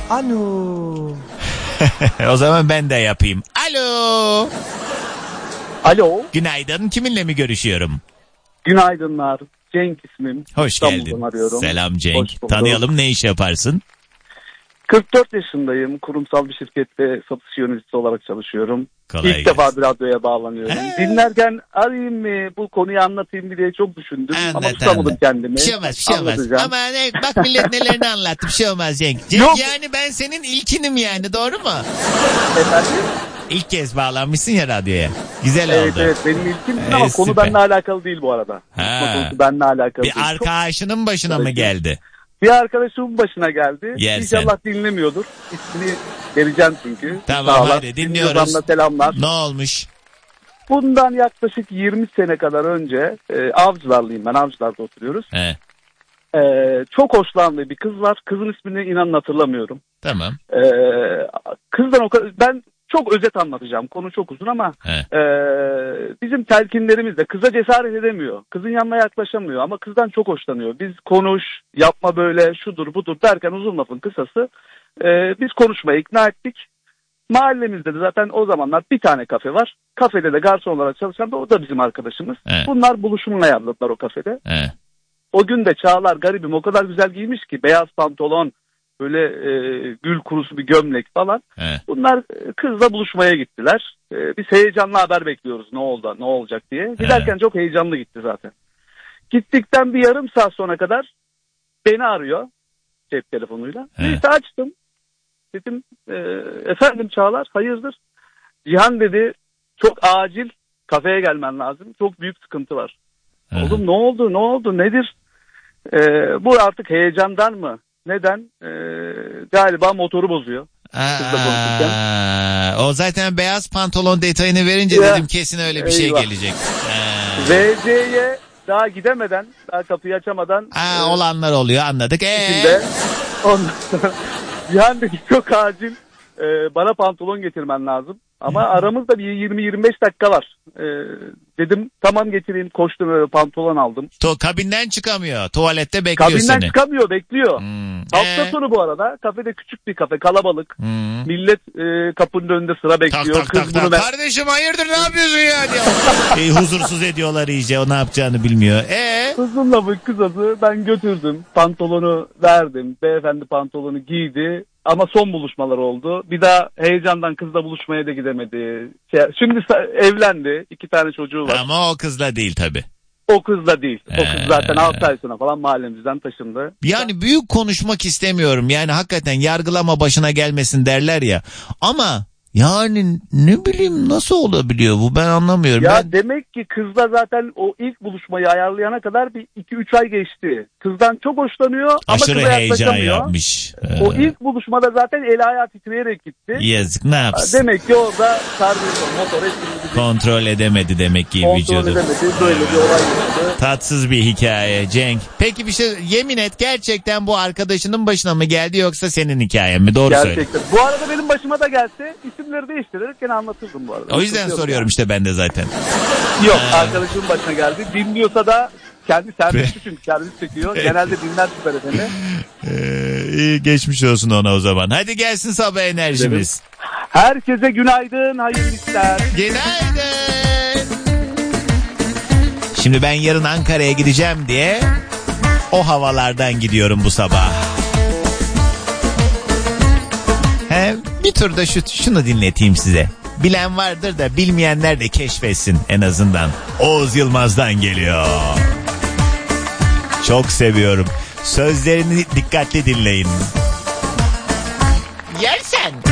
Alo. O zaman ben de yapayım. Alo. Alo. Günaydın. Kiminle mi görüşüyorum? Günaydınlar. Cenk ismim. Hoş İstanbul'dan geldin. arıyorum. Selam Cenk. Hoş bulduk. Tanıyalım, ne iş yaparsın? 44 yaşındayım. Kurumsal bir şirkette satış yöneticisi olarak çalışıyorum. Kolay İlk gelsin. defa bir radyoya bağlanıyorum. Dinlerken arayayım mı, bu konuyu anlatayım mı diye çok düşündüm. Ama tutamadım kendimi. Bir şey olmaz, bir şey olmaz. Anlatacağım. Ama bak millet nelerini anlattı, bir şey olmaz Cenk. Cenk Yok. yani ben senin ilkinim yani, doğru mu? Efendim? İlk kez bağlanmışsın ya radyoya. Güzel Evet oldu. evet, benim ilkim ama konu süper. benimle alakalı değil bu arada. Konusu benimle alakalı Bir değil. arkadaşının başına mı geldi? Bir arkadaşımın başına geldi. Yersen. İnşallah dinlemiyordur. İsmini vereceğim çünkü. Tamam, Sağ ol. hadi dinliyoruz. Dinliyorsan da selamlar. Ne olmuş? Bundan yaklaşık 20 sene kadar önce Avcılarlıyım ben. Avcılar'da oturuyoruz. He, Çok hoşlandığı bir kız var. Kızın ismini inanın hatırlamıyorum. tamam. Kızdan o kadar... Ben çok özet anlatacağım. Konu çok uzun ama He. bizim telkinlerimiz de kıza cesaret edemiyor. Kızın yanına yaklaşamıyor ama kızdan çok hoşlanıyor. Biz konuş, yapma böyle, şudur budur derken uzun lafın kısası biz konuşmaya ikna ettik. Mahallemizde de zaten o zamanlar bir tane kafe var. Kafede de garson olarak çalışan da o da bizim arkadaşımız. Evet. Bunlar buluşumunu ayarladılar o kafede. He. O gün de Çağlar garibim o kadar güzel giymiş ki, beyaz pantolon, böyle gül kurusu bir gömlek falan. He. Bunlar kızla buluşmaya gittiler. Biz heyecanla haber bekliyoruz ne oldu, ne olacak diye. Giderken çok heyecanlı gitti zaten. Gittikten bir yarım saat sonra kadar beni arıyor cep telefonuyla. Neyse açtım. Dedim efendim Çağlar, hayırdır? Cihan dedi, çok acil kafeye gelmen lazım. Çok büyük sıkıntı var. Oğlum ne oldu nedir? Bu artık heyecandan mı? Neden? Galiba motoru bozuyor. O zaten beyaz pantolon detayını verince dedim kesin öyle bir şey gelecek. VC'ye daha gidemeden, daha kapıyı açamadan olanlar oluyor, anladık. Ondan sonra Cihan dedi çok acil bana pantolon getirmen lazım. Ama aramızda bir 20-25 dakika var. Dedim tamam getireyim, koştum öyle pantolon aldım. Kabinden çıkamıyor, tuvalette bekliyor Kabinden seni. çıkamıyor, bekliyor. Hafta sonu bu arada, kafede küçük bir kafe, kalabalık. Millet kapının önünde sıra bekliyor. Tak. Kardeşim hayırdır, ne yapıyorsun ya diyor. Huzursuz ediyorlar iyice, o ne yapacağını bilmiyor. Uzun lafın kısası ben götürdüm, pantolonu verdim. Beyefendi pantolonu giydi. Ama son buluşmalar oldu. Bir daha heyecandan kızla buluşmaya da gidemedi. Şimdi evlendi. 2 tane çocuğu var. Ama o kızla değil tabii. O kızla değil. O kız zaten 6 ay sonra falan mahallemizden taşındı. Yani büyük konuşmak istemiyorum. Yani hakikaten yargılama başına gelmesin derler ya. Ama yani ne bileyim, nasıl olabiliyor bu, ben anlamıyorum. Ya demek ki kızla zaten o ilk buluşmayı ayarlayana kadar bir 2-3 ay geçti. Kızdan çok hoşlanıyor ama aşırı kıza heyecan yaklaşamıyor. yapmış. O ilk buluşmada zaten el ayağı titreyerek gitti. Yazık, ne yapsın? Demek ki orada karbüratör, motor kontrol edemedi demek ki vücudu. Kontrol edemedi, böyle bir olay yaşadı. Tatsız bir hikaye Cenk. Peki bir şey, yemin et, gerçekten bu arkadaşının başına mı geldi yoksa senin hikayen mi? Doğru söyle. Gerçekten. Bu arada benim başıma da gelse isimleri değiştirerek gene anlatırdım bu arada. O yüzden soruyorum işte ben de zaten. Yok, arkadaşımın başına geldi. Dinliyorsa da kendi serbestçi, çünkü servis çekiyor. Genelde dinler Süper FM'i. İyi, geçmiş olsun ona o zaman. Hadi gelsin sabah enerjimiz. Herkese günaydın, hayırlı işler. Günaydın. Şimdi ben yarın Ankara'ya gideceğim diye o havalardan gidiyorum bu sabah. Bir turda şunu dinleteyim size. Bilen vardır da bilmeyenler de keşfetsin en azından. Oğuz Yılmaz'dan geliyor. Çok seviyorum. Sözlerini dikkatli dinleyin. Yersen